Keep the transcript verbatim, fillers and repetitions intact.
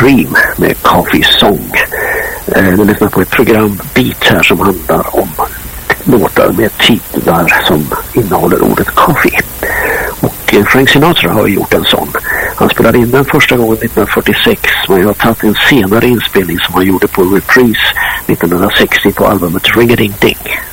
Cream med Coffee Song. Du lyssnar på ett program Beat här som handlar om låtar med titlar som innehåller ordet coffee. Och Frank Sinatra har gjort en sån. Han spelade in den första gången nittonhundrafyrtiosex, men jag har tagit en senare inspelning som han gjorde på reprise nittonhundrasextio på albumet Ring-a-Ding-Ding.